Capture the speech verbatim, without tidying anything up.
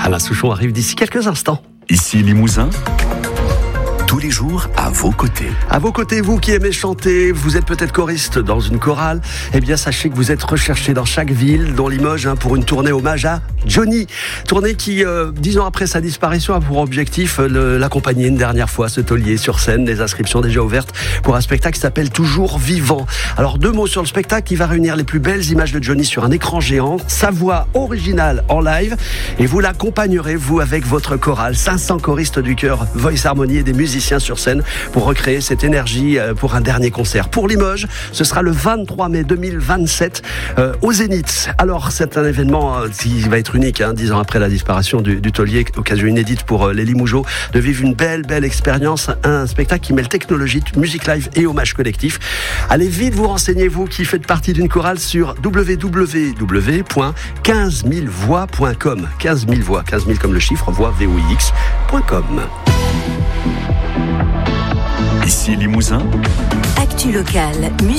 Alain Souchon arrive d'ici quelques instants. Ici Limousin, tous les jours à vos côtés. À vos côtés, vous qui aimez chanter, vous êtes peut-être choriste dans une chorale, eh bien sachez que vous êtes recherché dans chaque ville, dont Limoges, hein, pour une tournée hommage à Johnny. Tournée qui, euh, dix ans après sa disparition, a pour objectif euh, l'accompagner une dernière fois, ce taulier sur scène, des inscriptions déjà ouvertes pour un spectacle qui s'appelle Toujours Vivant. Alors deux mots sur le spectacle qui va réunir les plus belles images de Johnny sur un écran géant, sa voix originale en live, et vous l'accompagnerez, vous, avec votre chorale. cinq cents choristes du chœur Voice Harmony et des musiciens sur scène pour recréer cette énergie pour un dernier concert. Pour Limoges, ce sera le vingt-trois mai deux mille vingt-sept euh, au Zénith. Alors c'est un événement euh, qui va être unique, hein, dix ans après la disparition du, du taulier, occasion inédite pour euh, les Limougeaux de vivre une belle belle expérience, un spectacle qui mêle technologie, musique live et hommage collectif. Allez vite vous renseigner, vous qui faites partie d'une chorale, sur w w w point quinze mille voix point com. quinze mille voix, quinze mille comme le chiffre, voix V O I X point com. Ici Limousin, Actu locale, musique.